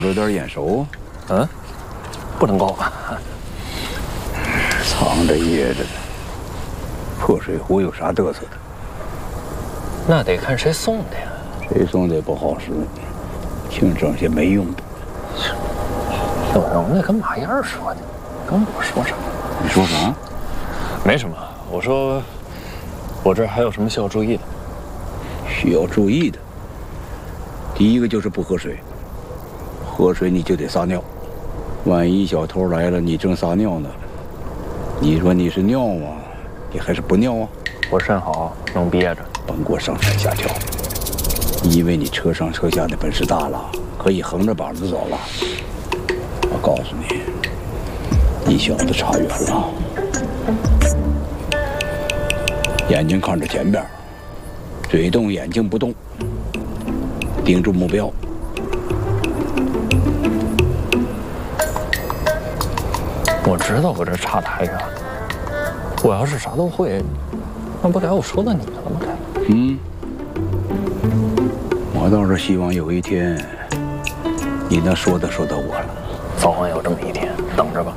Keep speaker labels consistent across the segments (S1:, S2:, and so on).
S1: 有点眼熟，
S2: 嗯，不能够吧？
S1: 藏着掖着的，破水壶有啥嘚瑟的？
S2: 那得看谁送的呀。
S1: 谁送的也不好使，净整些没用的。
S2: 有能耐跟马燕儿说的，跟我说啥？
S1: 你说啥？
S2: 没什么，我说我这儿还有什么需要注意的？
S1: 需要注意的，第一个就是不喝水。喝水你就得撒尿，万一小偷来了，你正撒尿呢，你说你是尿啊，你还是不尿啊？
S2: 我肾好，能憋着。
S1: 甭给我上蹿下跳，以为你车上车下的本事大了，可以横着膀子走了。我告诉你，你小子差远了。眼睛看着前边，嘴动，眼睛不动，盯住目标。
S2: 我知道我这差太远了，我要是啥都会，那不该我说到你了吗？该。
S1: 我倒是希望有一天，你能说到我了。
S2: 早晚有这么一天，等着吧。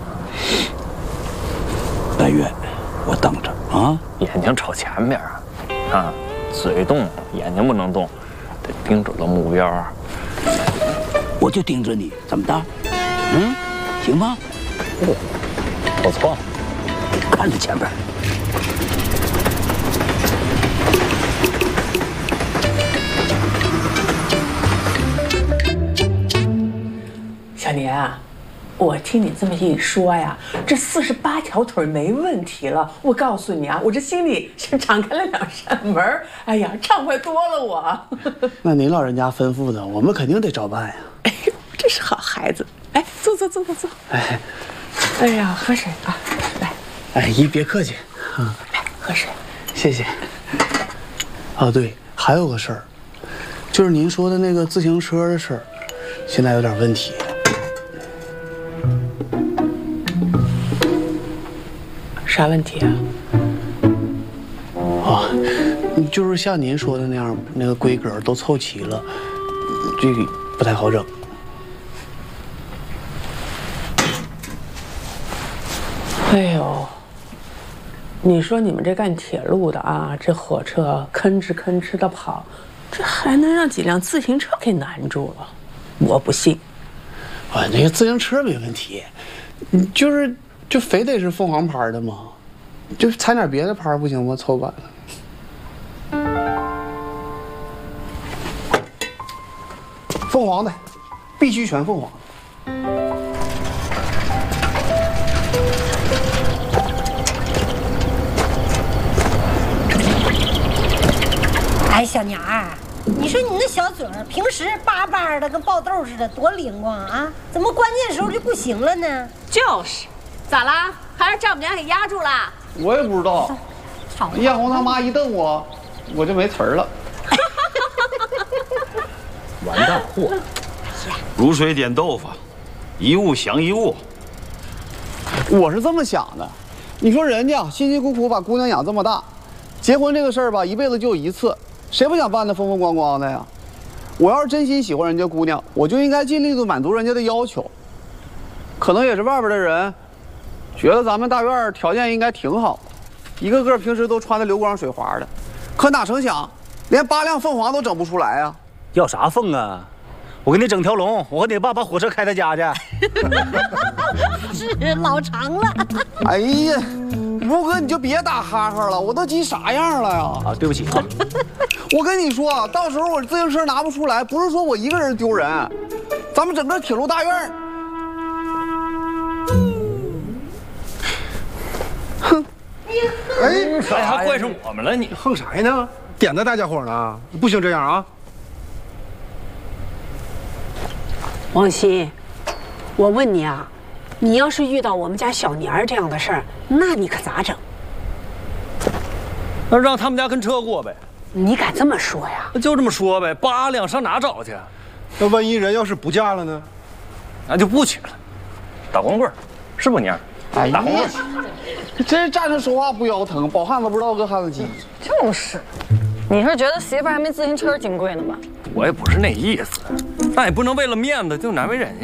S1: 但愿我等着啊！
S2: 眼睛朝前边啊，嘴动，眼睛不能动，得盯准了目标。
S1: 我就盯着你，怎么的？行吗？
S2: 不错，
S1: 看着前边。
S3: 小年啊，我听你这么一说呀，这48条腿没问题了。我告诉你啊，我这心里是敞开了2扇门。哎呀，畅快多了我。
S4: 那您老人家吩咐的，我们肯定得照办呀。
S3: 哎呦，这是好孩子。哎，坐。哎呀，喝水啊，来。
S4: 哎，姨别客气，
S3: 来喝水，
S4: 谢谢。啊，对，还有个事儿，就是您说的那个自行车的事儿，现在有点问题。
S3: 啥问题啊？
S4: 就是像您说的那样，那个规格都凑齐了，这个不太好整。
S3: 哎呦，你说你们这干铁路的啊，这火车吭哧的跑，这还能让几辆自行车给难住了？我不信。
S4: 啊，那个自行车没问题，就非得是凤凰牌的吗？就掺点别的牌不行吗？凑版的。凤凰的，必须全凤凰。
S5: 哎，小娘儿，你说你那小嘴儿平时叭叭的跟爆豆似的，多灵光啊！怎么关键时候就不行了呢？
S6: 就是，咋啦？还是丈母娘给压住了？
S4: 我也不知道。艳红他妈一瞪我，我就没词儿了。
S2: 完蛋货！
S7: 如水点豆腐，一物降一物。
S4: 我是这么想的，你说人家辛辛苦苦把姑娘养这么大，结婚这个事儿吧，一辈子就一次，谁不想办得风风光光的呀？我要是真心喜欢人家姑娘，我就应该尽力的满足人家的要求。可能也是外边的人觉得咱们大院条件应该挺好，一个个平时都穿得流光水滑的，可哪成想，连8辆凤凰都整不出来呀！
S8: 要啥凤啊？我给你整条龙，我和你爸把火车开他家去。
S5: 是老长了。
S4: 哎呀，吴哥你就别打哈哈了，我都急啥样了呀？
S8: 啊，对不起啊。
S4: 我跟你说，到时候我自行车拿不出来，不是说我一个人丢人，咱们整个铁路大院。哼！
S2: 哎，还怪上我们了？你
S9: 横啥呢？点着大家伙呢，不行这样啊！
S10: 王鑫，我问你啊，你要是遇到我们家小年儿这样的事儿，那你可咋整？
S2: 那让他们家跟车过呗。
S10: 你敢这么说呀？
S2: 就这么说呗，8辆上哪找去？
S9: 那万一人要是不嫁了呢？
S2: 那就不娶了，打光棍，是不娘？
S4: 哎呀，
S2: 打光棍，
S4: 这站着说话不腰疼，饱汉子不知道饿汉子饥。
S6: 就是。
S2: 你是觉得媳妇还没自行车金贵呢吧？
S11: 我也不是那意思，但也不能为了面子就难为人家。